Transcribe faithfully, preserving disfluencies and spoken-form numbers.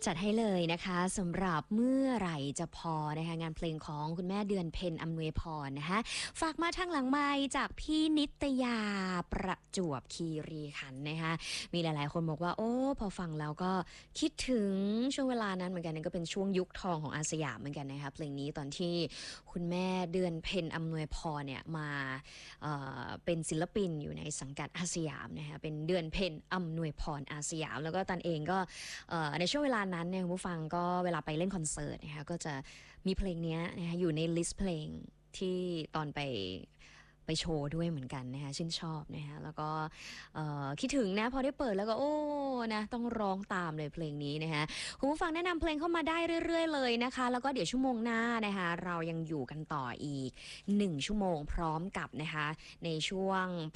จัดให้เลยนะคะสำหรับเมื่อไหร่จะพอนะคะงานเพลงของคุณแม่เดือนเพ็ญอำนวยพรนะคะฝากมาทางหลังไมค์จากพี่นิตยาประจวบคีรีขันธ์นะคะมีหลายๆคนบอกว่าโอ้พอฟังแล้วก็คิดถึงช่วงเวลานั้นเหมือนกันนั่นก็เป็นช่วงยุคทองของอาสยามเหมือนกันนะคะเพลงนี้ตอนที่คุณแม่เดือนเพ็ญอำนวยพรเนี่ยมาเอ่อเป็นศิลปินอยู่ในสังกัดอาสยามนะคะเป็นเดือนเพ็ญอำนวยพรอาสยามแล้วก็ตันเองก็ ในช่วงเวลานั้นเนี่ยคุณผู้ฟังก็เวลาไปเล่นคอนเสิร์ตนะคะก็จะมีเพลงนี้นะคะอยู่ในลิสต์เพลงที่ตอนไปไปโชว์ด้วยเหมือนกันนะคะชื่นชอบนะคะแล้วก็คิดถึงนะพอได้เปิดแล้วก็โอ้นะต้องร้องตามเลยเพลงนี้นะคะคุณผู้ฟังแนะนำเพลงเข้ามาได้เรื่อยๆเลยนะคะแล้วก็เดี๋ยวชั่วโมงหน้านะคะเรายังอยู่กันต่ออีกหนึ่งชั่วโมงพร้อมกับนะคะในช่วง